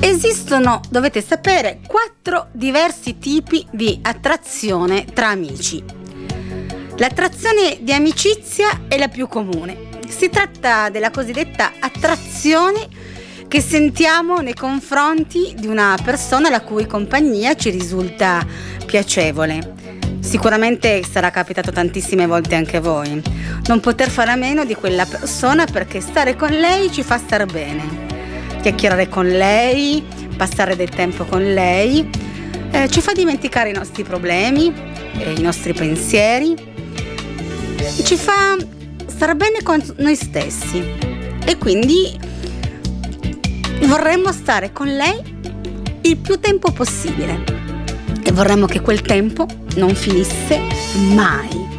Esistono, dovete sapere, 4 diversi tipi di attrazione tra amici. L'attrazione di amicizia è la più comune. Si tratta della cosiddetta attrazione che sentiamo nei confronti di una persona la cui compagnia ci risulta piacevole. Sicuramente sarà capitato tantissime volte anche a voi. Non poter fare a meno di quella persona perché stare con lei ci fa star bene. Chiacchierare con lei, passare del tempo con lei, ci fa dimenticare i nostri problemi, i nostri pensieri, ci fa star bene con noi stessi e quindi vorremmo stare con lei il più tempo possibile e vorremmo che quel tempo non finisse mai.